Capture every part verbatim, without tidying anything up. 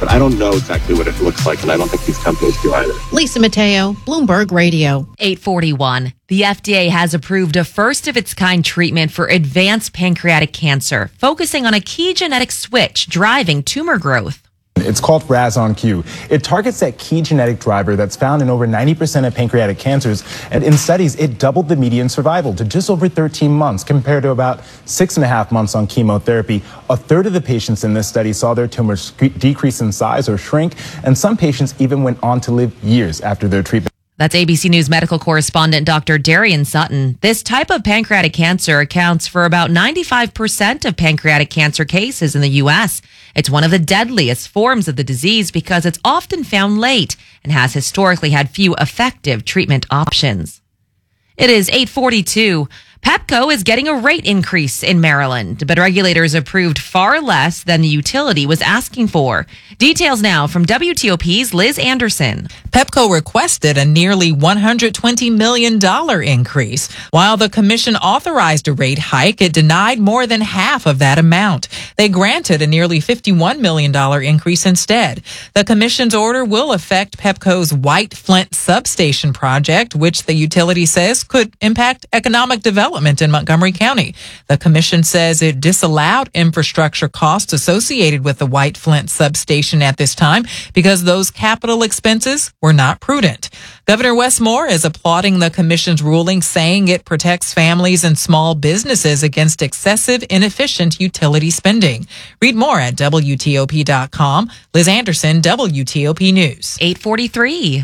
but I don't know exactly what it looks like, and I don't think these companies do either. Lisa Mateo, Bloomberg Radio. eight forty-one. The F D A has approved a first-of-its-kind treatment for advanced pancreatic cancer, focusing on a key genetic switch driving tumor growth. It's called RAS-on-Q. It targets that key genetic driver that's found in over ninety percent of pancreatic cancers. And in studies, it doubled the median survival to just over thirteen months compared to about six and a half months on chemotherapy. A third of the patients in this study saw their tumors decrease in size or shrink, and some patients even went on to live years after their treatment. That's A B C News medical correspondent Doctor Darian Sutton. This type of pancreatic cancer accounts for about ninety-five percent of pancreatic cancer cases in the U S. It's one of the deadliest forms of the disease because it's often found late and has historically had few effective treatment options. It is eight forty-two. Pepco is getting a rate increase in Maryland, but regulators approved far less than the utility was asking for. Details now from W T O P's Liz Anderson. Pepco requested a nearly one hundred twenty million dollars increase. While the commission authorized a rate hike, it denied more than half of that amount. They granted a nearly fifty-one million dollars increase instead. The commission's order will affect Pepco's White Flint substation project, which the utility says could impact economic development in Montgomery County. The commission says it disallowed infrastructure costs associated with the White Flint substation at this time because those capital expenses were not prudent. Governor Wes Moore is applauding the commission's ruling, saying it protects families and small businesses against excessive, inefficient utility spending. Read more at W T O P dot com. Liz Anderson, W T O P News. eight forty-three.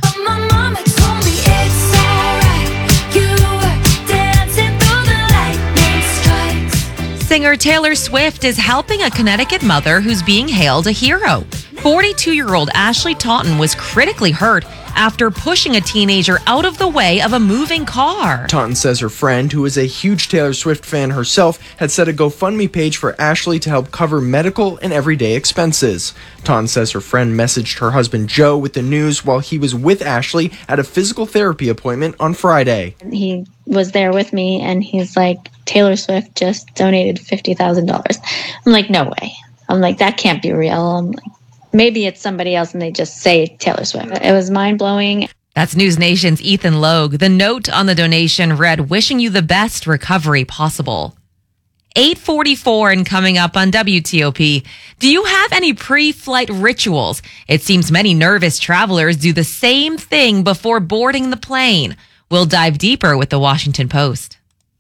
Singer Taylor Swift is helping a Connecticut mother who's being hailed a hero. forty-two-year-old Ashley Taunton was critically hurt after pushing a teenager out of the way of a moving car. Taunton says her friend, who is a huge Taylor Swift fan herself, had set a GoFundMe page for Ashley to help cover medical and everyday expenses. Taunton says her friend messaged her husband Joe with the news while he was with Ashley at a physical therapy appointment on Friday. He was there with me and he's like, Taylor Swift just donated fifty thousand dollars. I'm like, no way. I'm like, that can't be real. I'm like, maybe it's somebody else and they just say Taylor Swift. It was mind-blowing. That's News Nation's Ethan Logue. The note on the donation read, wishing you the best recovery possible. eight forty-four and coming up on W T O P. Do you have any pre-flight rituals? It seems many nervous travelers do the same thing before boarding the plane. We'll dive deeper with the Washington Post.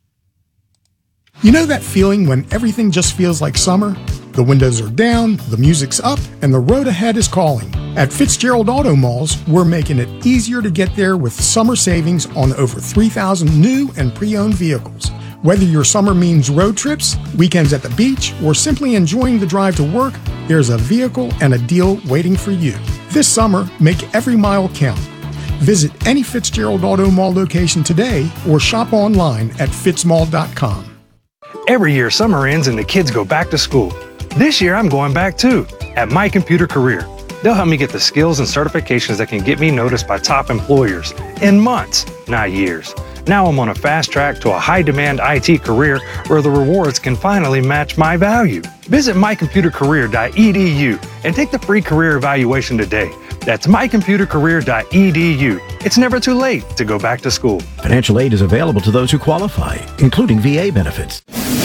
You know that feeling when everything just feels like summer? The windows are down, the music's up, and the road ahead is calling. At Fitzgerald Auto Malls, we're making it easier to get there with summer savings on over three thousand new and pre-owned vehicles. Whether your summer means road trips, weekends at the beach, or simply enjoying the drive to work, there's a vehicle and a deal waiting for you. This summer, make every mile count. Visit any Fitzgerald Auto Mall location today or shop online at fitzmall dot com. Every year, summer ends and the kids go back to school. This year, I'm going back too, at My Computer Career. They'll help me get the skills and certifications that can get me noticed by top employers in months, not years. Now I'm on a fast track to a high-demand I T career where the rewards can finally match my value. Visit my computer career dot e d u and take the free career evaluation today. That's my computer career dot e d u. It's never too late to go back to school. Financial aid is available to those who qualify, including V A benefits.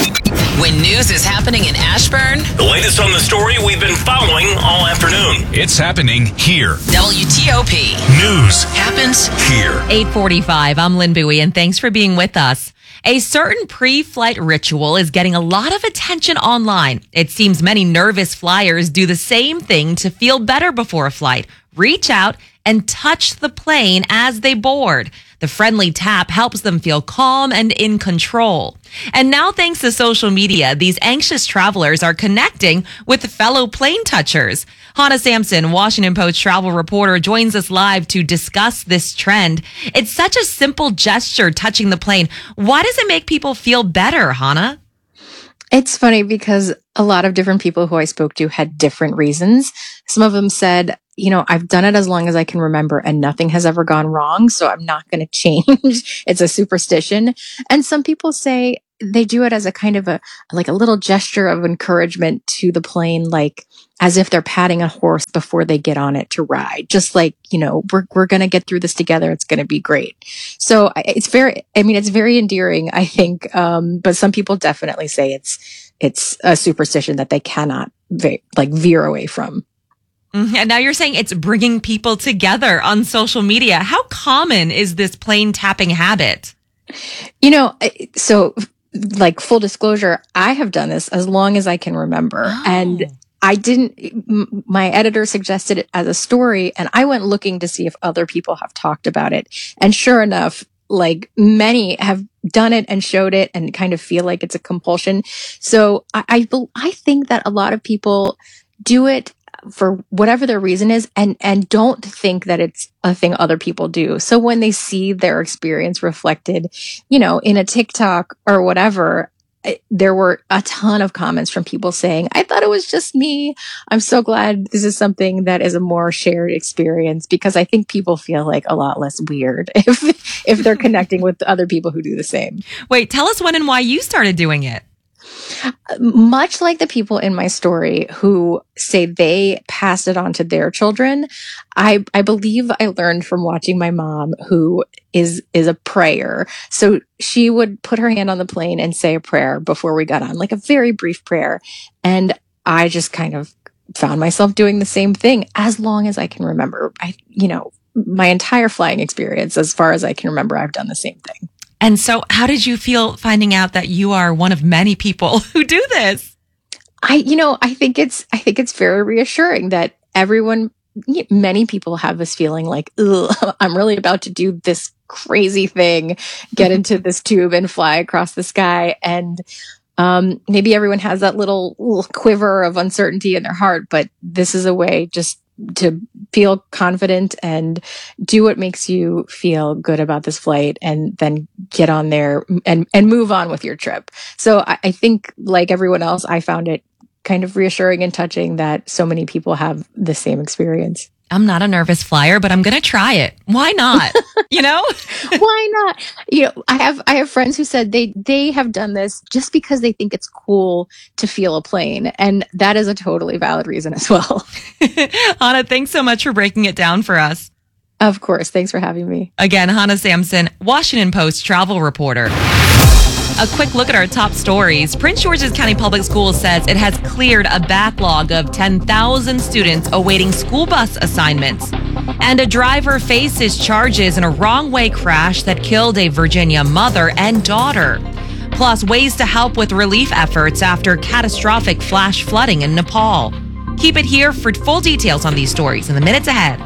When news is happening in Ashburn, the latest on the story we've been following all afternoon. It's happening here. W T O P News happens here. eight forty-five. I'm Lynn Bowie, and thanks for being with us. A certain pre-flight ritual is getting a lot of attention online. It seems many nervous flyers do the same thing to feel better before a flight. Reach out and touch the plane as they board. The friendly tap helps them feel calm and in control. And now, thanks to social media, these anxious travelers are connecting with fellow plane touchers. Hannah Sampson, Washington Post travel reporter, joins us live to discuss this trend. It's such a simple gesture, touching the plane. Why does it make people feel better, Hannah? It's funny because a lot of different people who I spoke to had different reasons. Some of them said, you know, I've done it as long as I can remember and nothing has ever gone wrong, so I'm not going to change. It's a superstition. And some people say, they do it as a kind of a, like a little gesture of encouragement to the plane, like as if they're patting a horse before they get on it to ride. Just like, you know, we're, we're going to get through this together. It's going to be great. So it's very, I mean, it's very endearing, I think. Um, but some people definitely say it's, it's a superstition that they cannot ve- like veer away from. Mm-hmm. And now you're saying it's bringing people together on social media. How common is this plane tapping habit? You know, so like full disclosure, I have done this as long as I can remember. Oh. And I didn't, m- my editor suggested it as a story, and I went looking to see if other people have talked about it. And sure enough, like many have done it and showed it and kind of feel like it's a compulsion. So I, I, I think that a lot of people do it for whatever their reason is, and, and don't think that it's a thing other people do. So when they see their experience reflected, you know, in a TikTok or whatever, there were a ton of comments from people saying, I thought it was just me. I'm so glad this is something that is a more shared experience, because I think people feel like a lot less weird if, if they're connecting with other people who do the same. Wait, tell us when and why you started doing it. Much like the people in my story who say they passed it on to their children, I, I believe I learned from watching my mom, who is, is a prayer. So she would put her hand on the plane and say a prayer before we got on, like a very brief prayer. And I just kind of found myself doing the same thing as long as I can remember. I, you know, my entire flying experience, as far as I can remember, I've done the same thing. And so how did you feel finding out that you are one of many people who do this? I, you know, I think it's, I think it's very reassuring that everyone, many people have this feeling like, ugh, I'm really about to do this crazy thing, get into this tube and fly across the sky. And um, maybe everyone has that little, little quiver of uncertainty in their heart, but this is a way just to feel confident and do what makes you feel good about this flight, and then get on there and, and move on with your trip. So I, I think, like everyone else, I found it kind of reassuring and touching that so many people have the same experience. I'm not a nervous flyer, but I'm going to try it. Why not? You know? Why not? You know, I have, I have friends who said they, they have done this just because they think it's cool to feel a plane. And that is a totally valid reason as well. Hannah, thanks so much for breaking it down for us. Of course. Thanks for having me. Again, Hannah Sampson, Washington Post travel reporter. A quick look at our top stories. Prince George's County Public Schools says it has cleared a backlog of ten thousand students awaiting school bus assignments. And a driver faces charges in a wrong-way crash that killed a Virginia mother and daughter. Plus, ways to help with relief efforts after catastrophic flash flooding in Nepal. Keep it here for full details on these stories in the minutes ahead.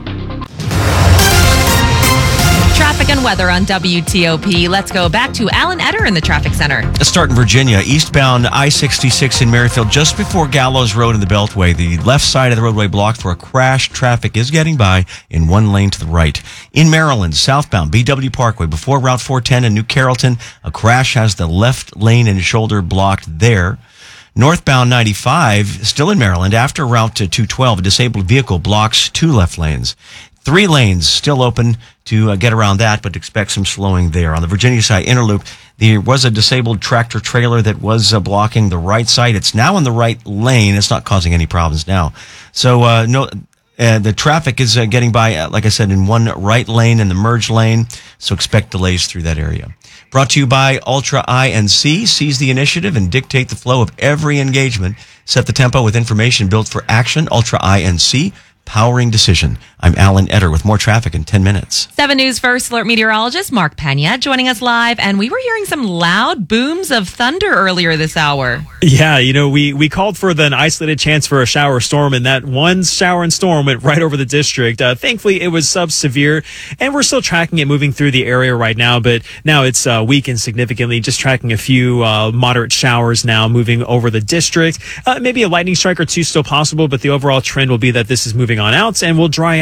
Traffic and weather on W T O P. Let's go back to Alan Etter in the traffic center. Let's start in Virginia. Eastbound I sixty-six in Merrifield, just before Gallows Road in the Beltway. The left side of the roadway blocked for a crash. Traffic is getting by in one lane to the right. In Maryland, southbound B W Parkway, before Route four ten in New Carrollton, a crash has the left lane and shoulder blocked there. Northbound ninety-five, still in Maryland, after Route two twelve, a disabled vehicle blocks two left lanes. Three lanes still open to uh, get around that, but expect some slowing there. On the Virginia side, Interloop, there was a disabled tractor trailer that was uh, blocking the right side. It's now in the right lane. It's not causing any problems now. So, uh, no, uh, the traffic is uh, getting by, uh, like I said, in one right lane and the merge lane. So expect delays through that area. Brought to you by Ultra I N C. Seize the initiative and dictate the flow of every engagement. Set the tempo with information built for action. Ultra I N C. Powering decision. I'm Alan Etter with more traffic in ten minutes. seven News First Alert meteorologist Mark Pena joining us live, and we were hearing some loud booms of thunder earlier this hour. Yeah, you know, we, we called for an isolated chance for a shower or storm, and that one shower and storm went right over the district. Uh, thankfully, it was sub-severe, and we're still tracking it moving through the area right now, but now it's uh, weakened significantly, just tracking a few uh, moderate showers now moving over the district. Uh, maybe a lightning strike or two still possible, but the overall trend will be that this is moving on out and will dry out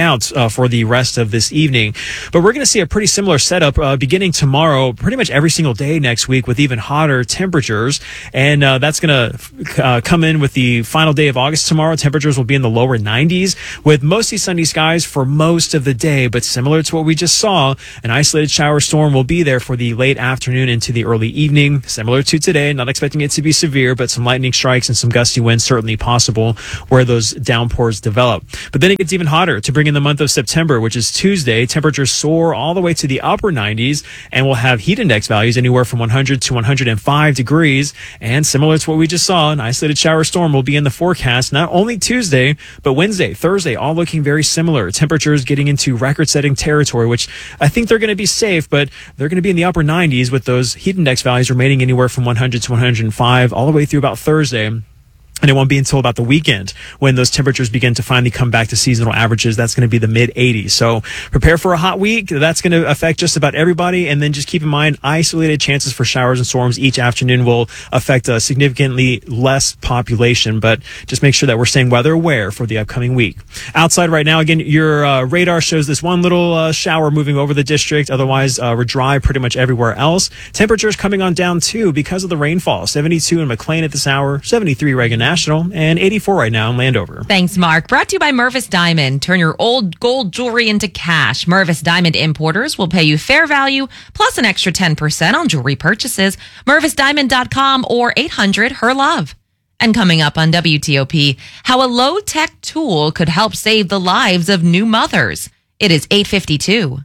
out uh, for the rest of this evening. But we're going to see a pretty similar setup uh, beginning tomorrow, pretty much every single day next week, with even hotter temperatures. And uh, that's going to uh, come in with the final day of August tomorrow. Temperatures will be in the lower nineties with mostly sunny skies for most of the day. But similar to what we just saw, an isolated shower storm will be there for the late afternoon into the early evening. Similar to today, not expecting it to be severe, but some lightning strikes and some gusty winds certainly possible where those downpours develop. But then it gets even hotter to bring in the month of September, which is Tuesday. Temperatures soar all the way to the upper nineties, and we'll have heat index values anywhere from one hundred to one hundred five degrees. And similar to what we just saw, an isolated shower storm will be in the forecast not only Tuesday, but Wednesday, Thursday, all looking very similar. Temperatures getting into record-setting territory, which I think they're going to be safe, but they're going to be in the upper nineties with those heat index values remaining anywhere from one hundred to one hundred five all the way through about Thursday. And it won't be until about the weekend when those temperatures begin to finally come back to seasonal averages. That's going to be the mid eighties. So prepare for a hot week. That's going to affect just about everybody. And then just keep in mind, isolated chances for showers and storms each afternoon will affect a significantly less population. But just make sure that we're staying weather aware for the upcoming week. Outside right now, again, your uh, radar shows this one little uh, shower moving over the district. Otherwise, uh, we're dry pretty much everywhere else. Temperatures coming on down too because of the rainfall. seventy-two in McLean at this hour, seventy-three Reagan National, and eighty-four right now in Landover. Thanks, Mark. Brought to you by Mervis Diamond. Turn your old gold jewelry into cash. Mervis Diamond importers will pay you fair value plus an extra ten percent on jewelry purchases. Mervis Diamond dot com or eight hundred her love. And coming up on W T O P, how a low-tech tool could help save the lives of new mothers. It is eight fifty-two.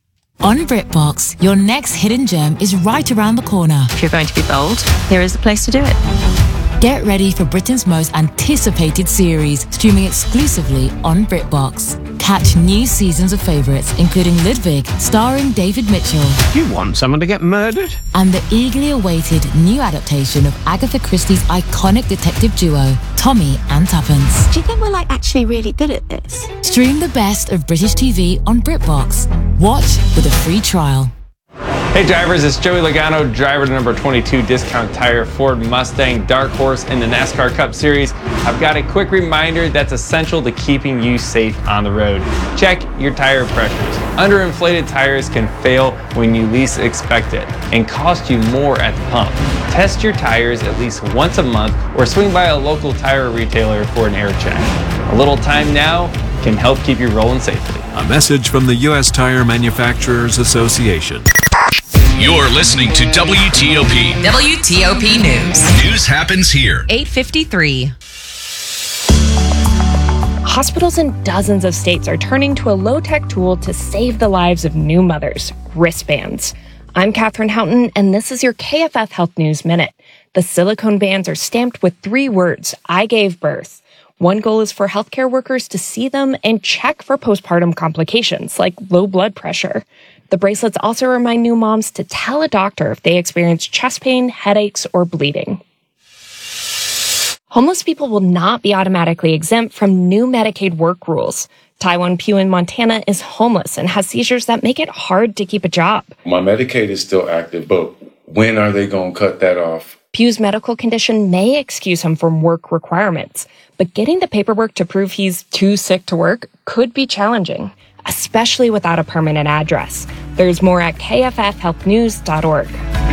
On BritBox, your next hidden gem is right around the corner. If you're going to be bold, here is the place to do it. Get ready for Britain's most anticipated series, streaming exclusively on BritBox. Catch new seasons of favourites, including Ludwig, starring David Mitchell. You want someone to get murdered? And the eagerly awaited new adaptation of Agatha Christie's iconic detective duo, Tommy and Tuppence. Do you think we're like actually really good at this? Stream the best of British T V on BritBox. Watch with a free trial. Hey drivers, it's Joey Logano, driver to number twenty-two Discount Tire Ford Mustang Dark Horse in the NASCAR Cup Series. I've got a quick reminder that's essential to keeping you safe on the road. Check your tire pressures. Underinflated tires can fail when you least expect it and cost you more at the pump. Test your tires at least once a month or swing by a local tire retailer for an air check. A little time now can help keep you rolling safely. A message from the U S Tire Manufacturers Association. You're listening to W T O P. W T O P News. News happens here. eight fifty-three. Hospitals in dozens of states are turning to a low-tech tool to save the lives of new mothers, wristbands. I'm Katherine Houghton, and this is your K F F Health News Minute. The silicone bands are stamped with three words, I gave birth. One goal is for healthcare workers to see them and check for postpartum complications like low blood pressure. The bracelets also remind new moms to tell a doctor if they experience chest pain, headaches, or bleeding. Homeless people will not be automatically exempt from new Medicaid work rules. Taiwan Pugh in Montana is homeless and has seizures that make it hard to keep a job. My Medicaid is still active, but when are they going to cut that off? Pugh's medical condition may excuse him from work requirements, but getting the paperwork to prove he's too sick to work could be challenging, especially without a permanent address. There's more at K F F health news dot org.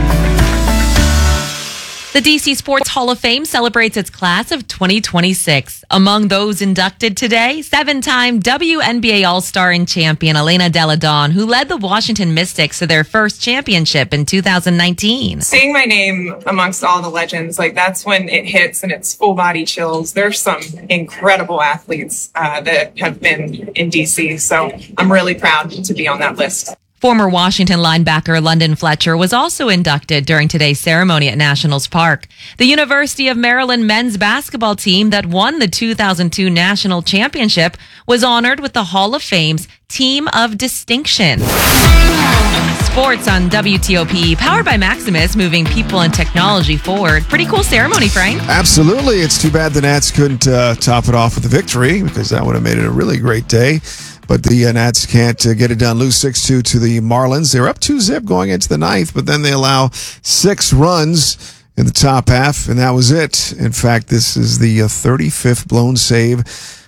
The D C Sports Hall of Fame celebrates its class of twenty twenty-six. Among those inducted today, seven-time W N B A All-Star and champion Elena Delle Donne, who led the Washington Mystics to their first championship in two thousand nineteen. Seeing my name amongst all the legends, like that's when it hits and it's full body chills. There's some incredible athletes uh, that have been in D C, so I'm really proud to be on that list. Former Washington linebacker London Fletcher was also inducted during today's ceremony at Nationals Park. The University of Maryland men's basketball team that won the two thousand two national championship was honored with the Hall of Fame's Team of Distinction. Sports on W T O P, powered by Maximus, moving people and technology forward. Pretty cool ceremony, Frank. Absolutely. It's too bad the Nats couldn't uh, top it off with a victory, because that would have made it a really great day. But the uh, Nats can't uh, get it done. Lose six two to the Marlins. They're up two zip going into the ninth, but then they allow six runs in the top half, and that was it. In fact, this is the uh, thirty-fifth blown save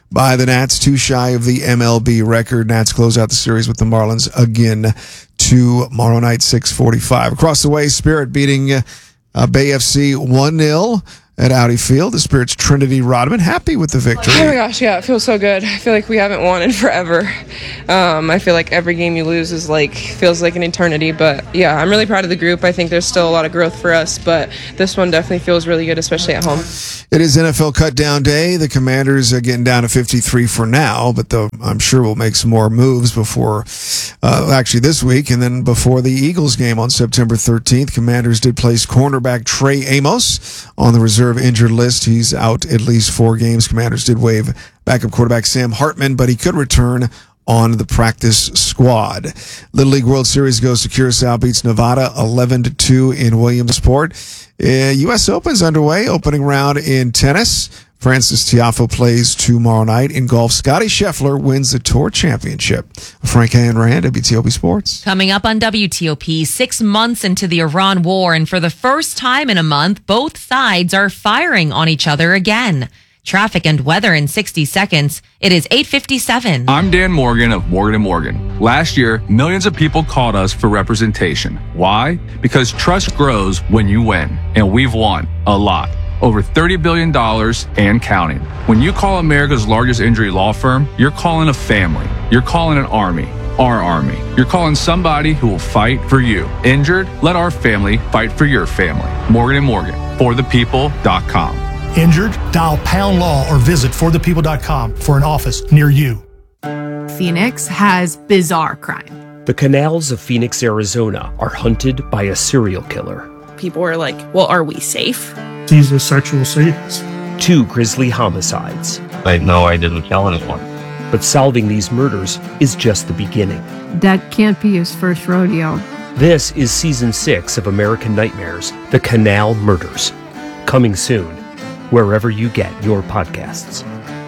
by the Nats, two shy of the M L B record. Nats close out the series with the Marlins again tomorrow night, six forty-five. Across the way, Spirit beating uh, Bay F C one nil at Audi Field. The Spirit's Trinity Rodman happy with the victory. Oh my gosh, yeah, it feels so good. I feel like we haven't won in forever. Um, I feel like every game you lose is like feels like an eternity. But yeah, I'm really proud of the group. I think there's still a lot of growth for us, but this one definitely feels really good, especially at home. It is N F L cut down day. The Commanders are getting down to fifty-three for now, but the, I'm sure we'll make some more moves before, uh, actually this week, and then before the Eagles game on September thirteenth. Commanders did place cornerback Trey Amos on the reserve injured list. He's out at least four games. Commanders did waive backup quarterback Sam Hartman, but he could return on the practice squad. Little League World Series goes to Curacao, beats Nevada eleven to two in Williamsport. Uh, U S Open's underway, opening round in tennis. Francis Tiafoe plays tomorrow night. In golf, Scotty Scheffler wins the Tour Championship. Frank Hanrahan, W T O P Sports. Coming up on W T O P, six months into the Iran war, and for the first time in a month, both sides are firing on each other again. Traffic and weather in sixty seconds. It is eight fifty-seven. I'm Dan Morgan of Morgan and Morgan. Last year, millions of people called us for representation. Why? Because trust grows when you win, and we've won a lot. Over thirty billion dollars and counting. When you call America's largest injury law firm, you're calling a family. You're calling an army. Our army. You're calling somebody who will fight for you. Injured? Let our family fight for your family. Morgan and Morgan. for the people dot com. Injured? Dial pound law or visit for the people dot com for an office near you. Phoenix has bizarre crime. The canals of Phoenix, Arizona are hunted by a serial killer. People were like, well, are we safe? He's a sexual sadist. Two grisly homicides. I know I didn't kill anyone. But solving these murders is just the beginning. That can't be his first rodeo. This is season six of American Nightmares, The Canal Murders. Coming soon, wherever you get your podcasts.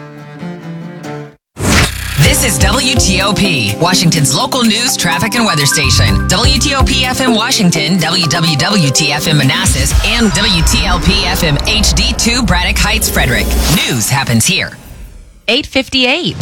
This is W T O P, Washington's local news, traffic, and weather station. W T O P F M Washington, W W W T F M Manassas, and W T L P F M H D two Braddock Heights, Frederick. News happens here. eight fifty-eight.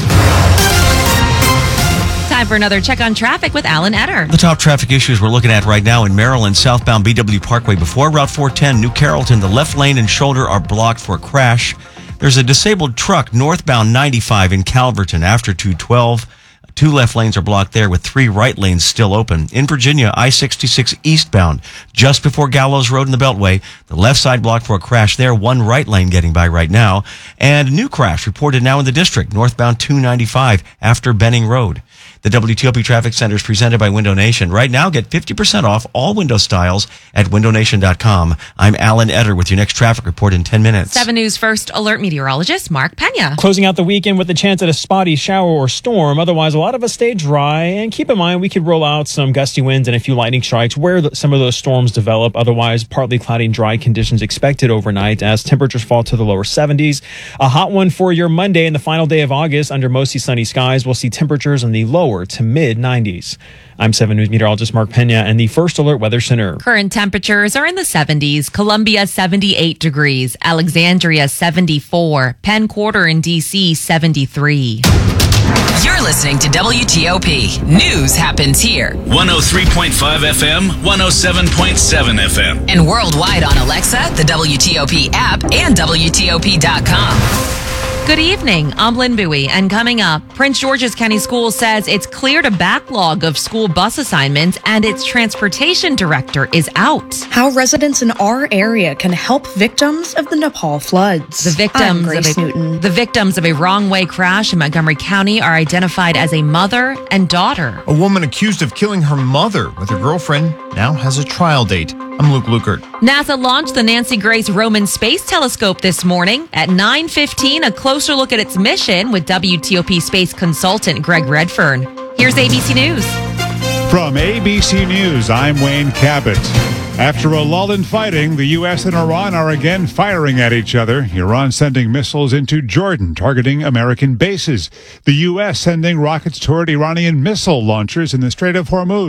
Time for another check on traffic with Alan Etter. The top traffic issues we're looking at right now in Maryland, southbound B W Parkway before Route four ten, New Carrollton. The left lane and shoulder are blocked for a crash. There's a disabled truck northbound ninety-five in Calverton after two twelve. Two left lanes are blocked there with three right lanes still open. In Virginia, I sixty-six eastbound, just before Gallows Road in the Beltway. The left side blocked for a crash there, one right lane getting by right now. And a new crash reported now in the district, northbound two ninety-five after Benning Road. The W T O P Traffic Center is presented by Window Nation. Right now, get fifty percent off all window styles at window nation dot com. I'm Alan Etter with your next traffic report in ten minutes. seven News First Alert meteorologist Mark Pena. Closing out the weekend with a chance at a spotty shower or storm. Otherwise, a lot of us stay dry. And keep in mind, we could roll out some gusty winds and a few lightning strikes where the, some of those storms develop. Otherwise, partly cloudy and dry conditions expected overnight as temperatures fall to the lower seventies. A hot one for your Monday and the final day of August under mostly sunny skies. We'll see temperatures in the lower to mid nineties. I'm seven News meteorologist Mark Pena and the First Alert Weather Center. Current temperatures are in the seventies. Columbia, seventy-eight degrees. Alexandria, seventy-four. Penn Quarter in D C, seventy-three. You're listening to W T O P. News happens here. one oh three point five F M, one oh seven point seven F M. And worldwide on Alexa, the W T O P app, and W T O P dot com. Good evening. I'm Lynn Bowie, and coming up, Prince George's County Schools says it's cleared a backlog of school bus assignments and its transportation director is out. How residents in our area can help victims of the Nepal floods. The victims, I'm Grace of a, Newton. the victims of a wrong-way crash in Montgomery County are identified as a mother and daughter. A woman accused of killing her mother with her girlfriend now has a trial date. I'm Luke Lukert. NASA launched the Nancy Grace Roman Space Telescope this morning. At nine fifteen, a closer look at its mission with W T O P space consultant Greg Redfern. Here's A B C News. From A B C News, I'm Wayne Cabot. After a lull in fighting, the U S and Iran are again firing at each other. Iran sending missiles into Jordan, targeting American bases. The U S sending rockets toward Iranian missile launchers in the Strait of Hormuz.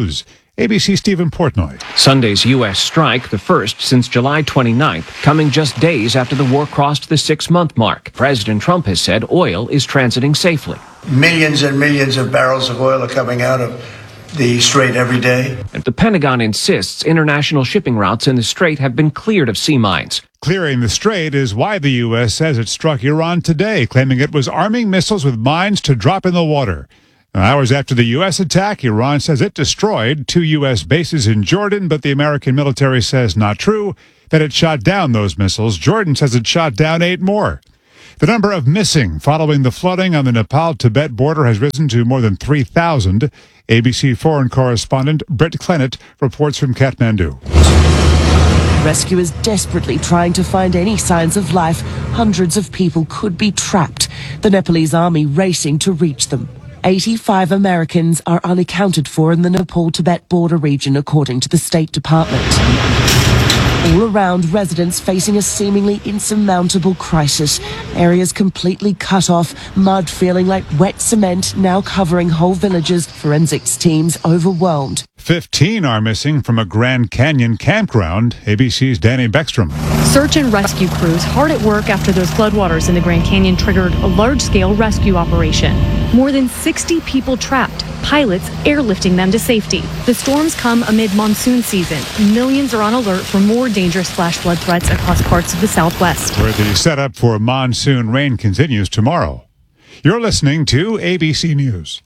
A B C Stephen Portnoy. Sunday's U S strike, the first since July twenty-ninth, coming just days after the war crossed the six-month mark. President Trump has said oil is transiting safely. Millions and millions of barrels of oil are coming out of the Strait every day. And the Pentagon insists international shipping routes in the Strait have been cleared of sea mines. Clearing the Strait is why the U S says it struck Iran today, claiming it was arming missiles with mines to drop in the water. Now, hours after the U S attack, Iran says it destroyed two U S bases in Jordan, but the American military says not true, that it shot down those missiles. Jordan says it shot down eight more. The number of missing following the flooding on the Nepal-Tibet border has risen to more than three thousand. A B C foreign correspondent Britt Clennett reports from Kathmandu. Rescuers desperately trying to find any signs of life. Hundreds of people could be trapped. The Nepalese army racing to reach them. eighty-five Americans are unaccounted for in the Nepal-Tibet border region, according to the State Department. All around, residents facing a seemingly insurmountable crisis. Areas completely cut off, mud feeling like wet cement now covering whole villages. Forensics teams overwhelmed. Fifteen are missing from a Grand Canyon campground. A B C's Danny Beckstrom. Search and rescue crews hard at work after those floodwaters in the Grand Canyon triggered a large-scale rescue operation. More than sixty people trapped, pilots airlifting them to safety. The storms come amid monsoon season. Millions are on alert for more dangerous flash flood threats across parts of the Southwest. Where the setup for monsoon rain continues tomorrow. You're listening to A B C News.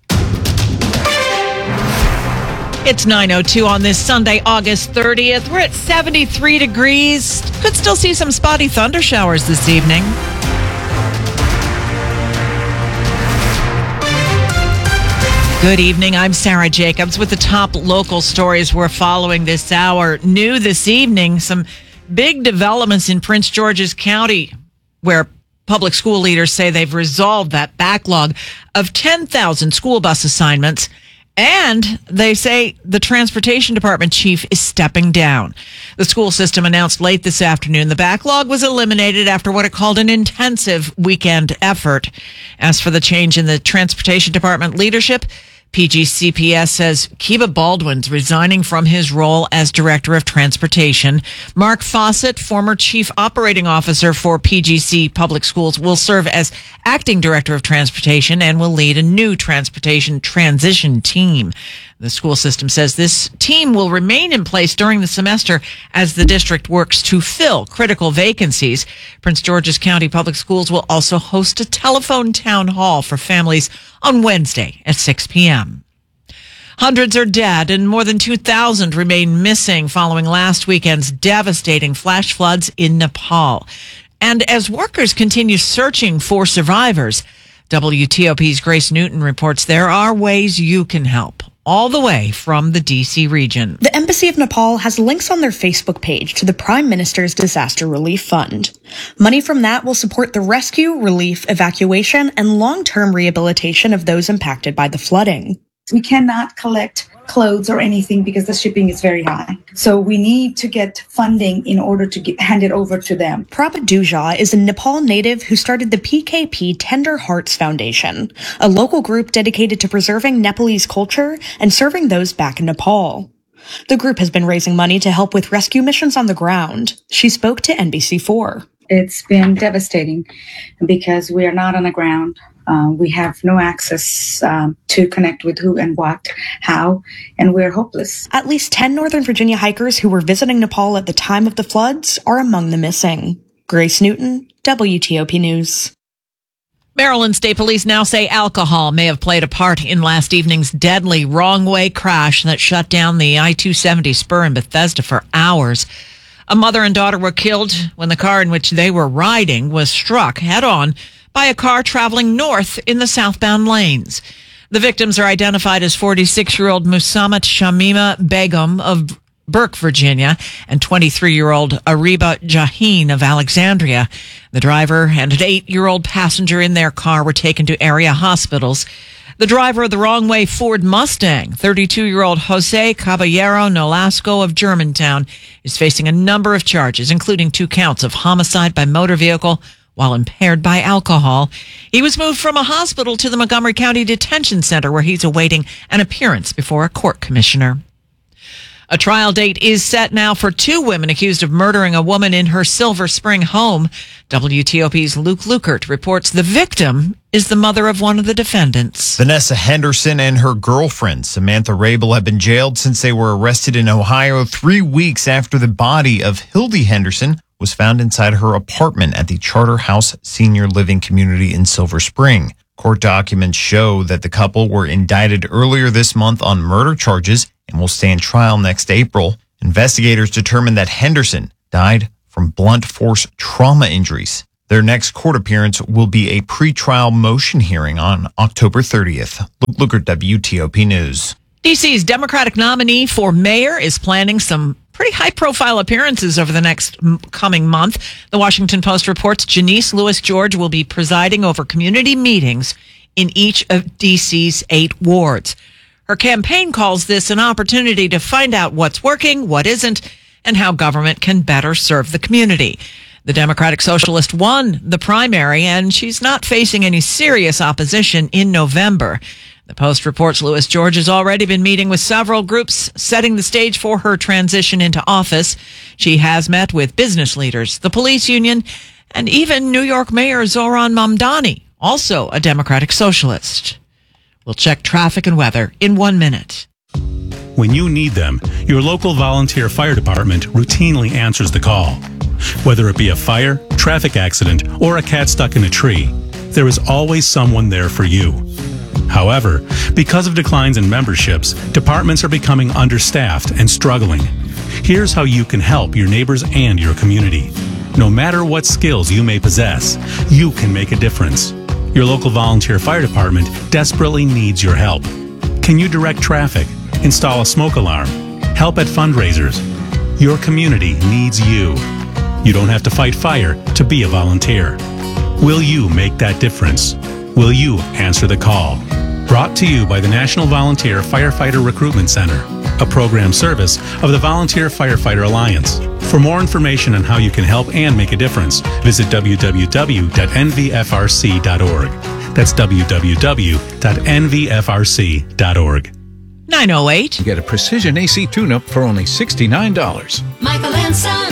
It's nine oh two on this Sunday, August thirtieth. We're at seventy-three degrees. Could still see some spotty thunder showers this evening. Good evening. I'm Sarah Jacobs with the top local stories we're following this hour. New this evening, some big developments in Prince George's County, where public school leaders say they've resolved that backlog of ten thousand school bus assignments. And they say the transportation department chief is stepping down. The school system announced late this afternoon the backlog was eliminated after what it called an intensive weekend effort. As for the change in the transportation department leadership, P G C P S says Kiba Baldwin's resigning from his role as Director of Transportation. Mark Fawcett, former Chief Operating Officer for P G C Public Schools, will serve as Acting Director of Transportation and will lead a new transportation transition team. The school system says this team will remain in place during the semester as the district works to fill critical vacancies. Prince George's County Public Schools will also host a telephone town hall for families on Wednesday at six p.m. Hundreds are dead and more than two thousand remain missing following last weekend's devastating flash floods in Nepal. And as workers continue searching for survivors, W T O P's Grace Newton reports there are ways you can help, all the way from the D C region. The Embassy of Nepal has links on their Facebook page to the Prime Minister's Disaster Relief Fund. Money from that will support the rescue, relief, evacuation, and long-term rehabilitation of those impacted by the flooding. We cannot collect clothes or anything because the shipping is very high. So we need to get funding in order to get, hand it over to them. Prabhat Duja is a Nepal native who started the P K P Tender Hearts Foundation, a local group dedicated to preserving Nepalese culture and serving those back in Nepal. The group has been raising money to help with rescue missions on the ground. She spoke to N B C four. It's been devastating because we are not on the ground. Uh, we have no access um, to connect with who and what, how, and we're hopeless. At least ten Northern Virginia hikers who were visiting Nepal at the time of the floods are among the missing. Grace Newton, W T O P News. Maryland State Police now say alcohol may have played a part in last evening's deadly wrong-way crash that shut down the I two seventy spur in Bethesda for hours. A mother and daughter were killed when the car in which they were riding was struck head-on by a car traveling north in the southbound lanes. The victims are identified as forty-six-year-old Musammat Shamima Begum of Burke, Virginia, and twenty-three-year-old Ariba Jaheen of Alexandria. The driver and an eight-year-old passenger in their car were taken to area hospitals. The driver of the wrong-way Ford Mustang, thirty-two-year-old Jose Caballero Nolasco of Germantown, is facing a number of charges, including two counts of homicide by motor vehicle while impaired by alcohol. He was moved from a hospital to the Montgomery County Detention Center, where he's awaiting an appearance before a court commissioner. A trial date is set now for two women accused of murdering a woman in her Silver Spring home. W T O P's Luke Lukert reports the victim is the mother of one of the defendants. Vanessa Henderson and her girlfriend, Samantha Rabel, have been jailed since they were arrested in Ohio three weeks after the body of Hildy Henderson was found inside her apartment at the Charter House Senior Living Community in Silver Spring. Court documents show that the couple were indicted earlier this month on murder charges and will stand trial next April. Investigators determined that Henderson died from blunt force trauma injuries. Their next court appearance will be a pretrial motion hearing on October thirtieth. Look at W T O P News. D C's Democratic nominee for mayor is planning some pretty high-profile appearances over the next m- coming month. The Washington Post reports Janice Lewis-George will be presiding over community meetings in each of D C's eight wards. Her campaign calls this an opportunity to find out what's working, what isn't, and how government can better serve the community. The Democratic Socialist won the primary, and she's not facing any serious opposition in November. The Post reports Lewis-George has already been meeting with several groups, setting the stage for her transition into office. She has met with business leaders, the police union, and even New York Mayor Zoran Mamdani, also a Democratic Socialist. We'll check traffic and weather in one minute. When you need them, your local volunteer fire department routinely answers the call. Whether it be a fire, traffic accident, or a cat stuck in a tree, there is always someone there for you. However, because of declines in memberships, departments are becoming understaffed and struggling. Here's how you can help your neighbors and your community. No matter what skills you may possess, you can make a difference. Your local volunteer fire department desperately needs your help. Can you direct traffic, install a smoke alarm, help at fundraisers? Your community needs you. You don't have to fight fire to be a volunteer. Will you make that difference? Will you answer the call? Brought to you by the National Volunteer Firefighter Recruitment Center, a program service of the Volunteer Firefighter Alliance. For more information on how you can help and make a difference, visit w w w dot n v f r c dot org. That's w w w dot n v f r c dot org. nine oh eight. Get a precision A C tune-up for only sixty-nine dollars. Michael and Son.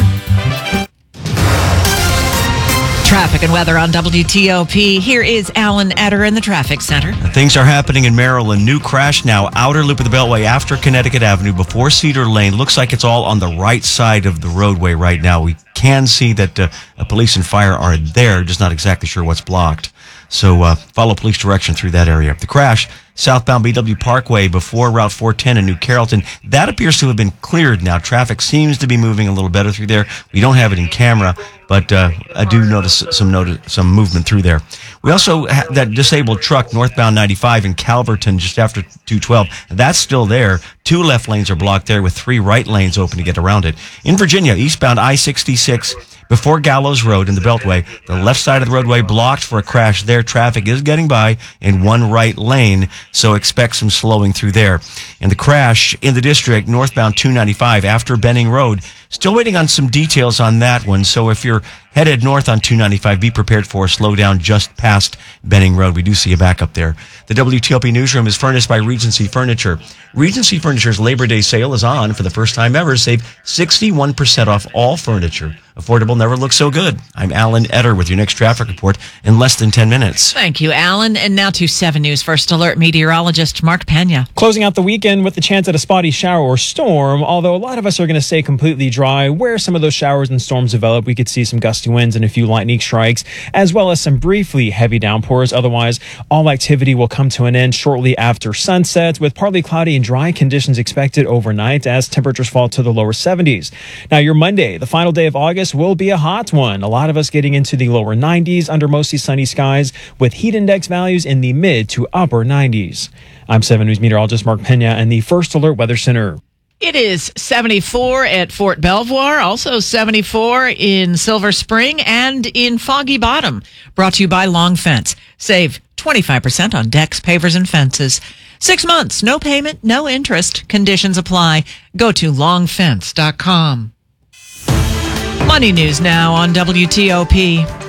Traffic and weather on W T O P. Here is Alan Etter in the traffic center. Things are happening in Maryland. New crash now. Outer loop of the Beltway after Connecticut Avenue before Cedar Lane. Looks like it's all on the right side of the roadway right now. We can see that uh, police and fire are there, just not exactly sure what's blocked. So uh, follow police direction through that area. The crash, southbound B W Parkway before Route four ten in New Carrollton. That appears to have been cleared now. Traffic seems to be moving a little better through there. We don't have it in camera, but uh, I do notice some notice, some movement through there. We also have that disabled truck northbound ninety-five in Calverton just after two twelve. That's still there. Two left lanes are blocked there with three right lanes open to get around it. In Virginia, eastbound I sixty-six before Gallows Road in the Beltway, the left side of the roadway blocked for a crash there. Traffic is getting by in one right lane, so expect some slowing through there. And the crash in the district, northbound two ninety-five after Benning Road, still waiting on some details on that one. So if you're headed north on two ninety-five, be prepared for a slowdown just past Benning Road. We do see a backup there. The W T O P newsroom is furnished by Regency Furniture. Regency Furniture's Labor Day sale is on for the first time ever. Save sixty-one percent off all furniture. Affordable never looks so good. I'm Alan Etter with your next traffic report in less than ten minutes. Thank you, Alan. And now to seven News First Alert meteorologist Mark Pena. Closing out the weekend with the chance at a spotty shower or storm, although a lot of us are going to stay completely dry. Where some of those showers and storms develop, we could see some gusty winds and a few lightning strikes, as well as some briefly heavy downpours. Otherwise, all activity will come to an end shortly after sunset, with partly cloudy and dry conditions expected overnight as temperatures fall to the lower seventies. Now, your Monday, the final day of August, will be a hot one. A lot of us getting into the lower nineties under mostly sunny skies, with heat index values in the mid to upper nineties. I'm seven News meteorologist Mark Pena and the First Alert Weather Center. It is seventy-four at Fort Belvoir, also seventy-four in Silver Spring and in Foggy Bottom. Brought to you by Long Fence. Save twenty-five percent on decks, pavers, and fences. Six months, no payment, no interest. Conditions apply. Go to long fence dot com. Money news now on W T O P.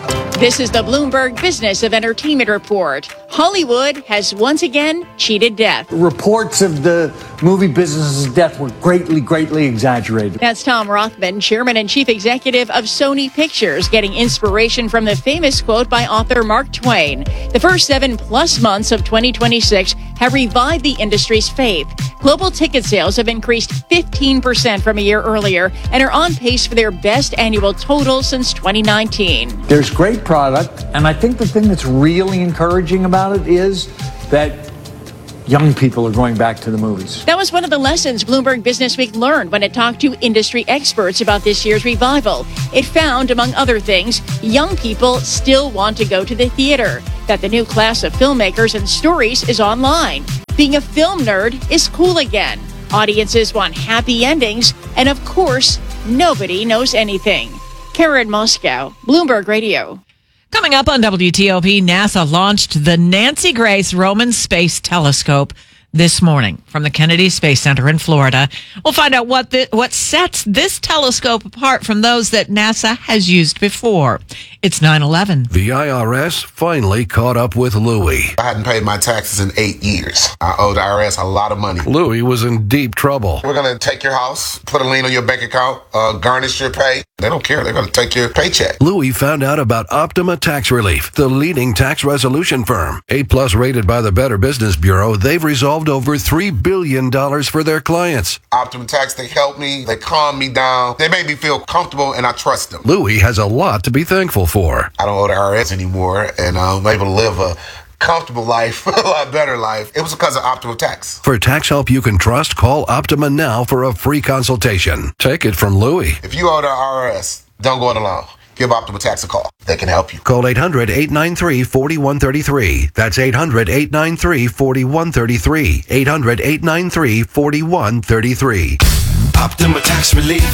This is the Bloomberg Business of Entertainment Report. Hollywood has once again cheated death. Reports of the movie business's death were greatly, greatly exaggerated. That's Tom Rothman, chairman and chief executive of Sony Pictures, getting inspiration from the famous quote by author Mark Twain. The first seven plus months of twenty twenty-six have revived the industry's faith. Global ticket sales have increased fifteen percent from a year earlier and are on pace for their best annual total since twenty nineteen. There's great product, and I think the thing that's really encouraging about it is that young people are going back to the movies. That was one of the lessons Bloomberg Businessweek learned when it talked to industry experts about this year's revival. It found, among other things, young people still want to go to the theater, that the new class of filmmakers and stories is online. Being a film nerd is cool again. Audiences want happy endings, and of course, nobody knows anything. Karen Moscow, Bloomberg Radio. Coming up on W T O P, NASA launched the Nancy Grace Roman Space Telescope this morning from the Kennedy Space Center in Florida. We'll find out what the, what sets this telescope apart from those that NASA has used before. It's nine eleven. The I R S finally caught up with Louie. I hadn't paid my taxes in eight years. I owed the I R S a lot of money. Louie was in deep trouble. We're going to take your house, put a lien on your bank account, uh, garnish your pay. They don't care. They're going to take your paycheck. Louie found out about Optima Tax Relief, the leading tax resolution firm. A-plus rated by the Better Business Bureau, they've resolved over three billion dollars for their clients. Optima Tax, they help me. They calm me down. They make me feel comfortable, and I trust them. Louie has a lot to be thankful for. I don't owe the I R S anymore, and I'm able to live a comfortable life, a lot better life. It was because of Optima Tax. For tax help you can trust, call Optima now for a free consultation. Take it from Louie. If you owe the I R S, don't go it alone. Give Optima Tax a call. They can help you. Call eight hundred, eight nine three, four one three three. That's eight hundred, eight nine three, four one three three. eight hundred, eight nine three, four one three three. Optima Tax Relief.